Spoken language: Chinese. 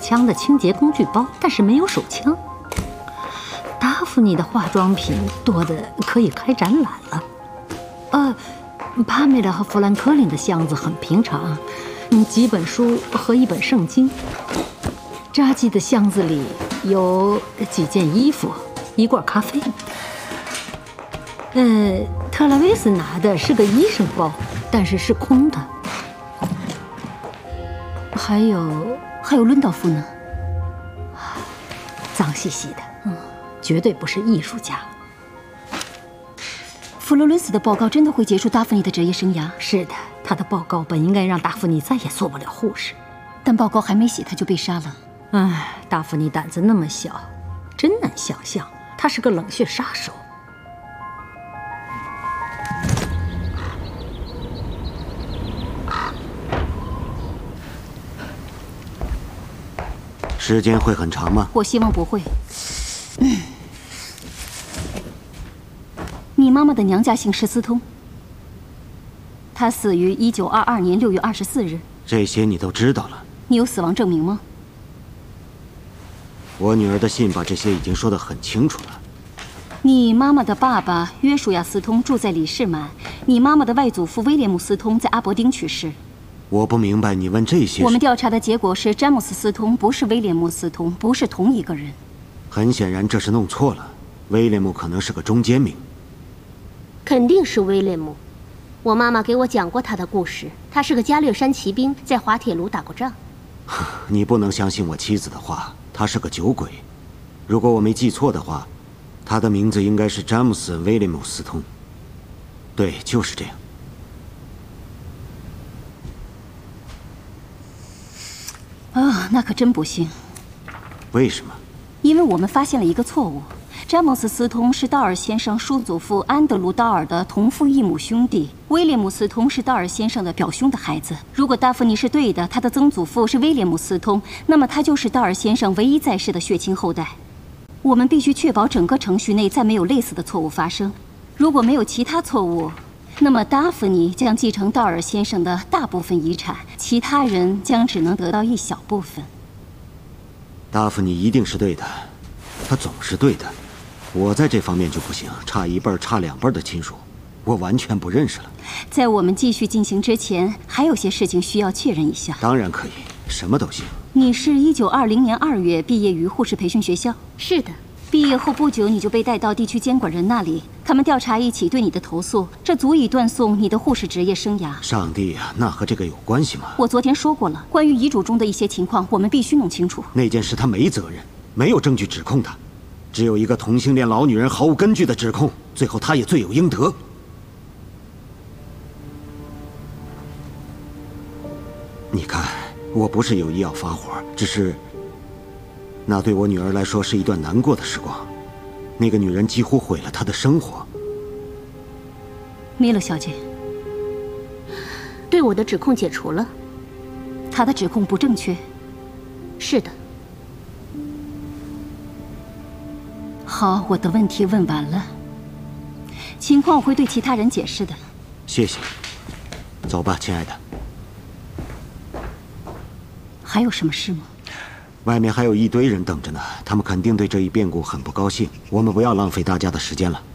枪的清洁工具包，但是没有手枪。达芙妮的化妆品多的可以开展览了。帕梅拉和富兰克林的箱子很平常，几本书和一本圣经。扎基的箱子里有几件衣服，一罐咖啡。特拉维斯拿的是个医生包，但是是空的。还有伦道夫呢，脏兮兮的，绝对不是艺术家。 弗洛伦斯的报告真的会结束达芙妮的职业生涯？ 是的，他的报告本应该让达芙妮再也做不了护士， 但报告还没写，他就被杀了。 达芙妮胆子那么小，真难想象他是个冷血杀手。 时间会很长吗？ 我希望不会。你妈妈的娘家姓施斯通，她死于1922年6月24日。 这些你都知道了？ 你有死亡证明吗？ 我女儿的信把这些已经说得很清楚了。 你妈妈的爸爸约书亚·斯通住在里士满，你妈妈的外祖父威廉姆·斯通在阿伯丁去世。 我不明白你问这些。 我们调查的结果是，詹姆斯·斯通不是威廉姆·斯通，不是同一个人。 很显然，这是弄错了。威廉姆可能是个中间名。 肯定是威廉姆。我妈妈给我讲过他的故事，他是个加略山骑兵，在滑铁卢打过仗。 你不能相信我妻子的话，他是个酒鬼。如果我没记错的话，他的名字应该是詹姆斯·威廉姆·斯通。对，就是这样。 那可真不幸。 为什么？ 因为我们发现了一个错误。詹姆斯·斯通是道尔先生叔祖父安德鲁·道尔的同父异母兄弟，威廉姆·斯通是道尔先生的表兄的孩子。如果达芙妮是对的，他的曾祖父是威廉姆·斯通，那么他就是道尔先生唯一在世的血亲后代。我们必须确保整个程序内再没有类似的错误发生。如果没有其他错误，那么达芙妮将继承道尔先生的大部分遗产，其他人将只能得到一小部分。 达芙妮一定是对的，她总是对的。我在这方面就不行，差一辈儿差2辈儿的亲属，我完全不认识了。 在我们继续进行之前，还有些事情需要确认一下。 当然可以，什么都行。 你是1920年2月毕业于护士培训学校？ 是的。 毕业后不久，你就被带到地区监管人那里，他们调查一起对你的投诉，这足以断送你的护士职业生涯。 上帝啊，那和这个有关系吗？ 我昨天说过了，关于遗嘱中的一些情况，我们必须弄清楚。 那件事他没责任，没有证据指控他，只有一个同性恋老女人毫无根据的指控，最后他也罪有应得。你看，我不是有意要发火，只是那对我女儿来说是一段难过的时光。那个女人几乎毁了她的生活。 米勒小姐， 对我的指控解除了。 她的指控不正确。 是的。 好，我的问题问完了，情况我会对其他人解释的。 谢谢。走吧，亲爱的。 还有什么事吗？ 外面还有一堆人等着呢，他们肯定对这一变故很不高兴。我们不要浪费大家的时间了。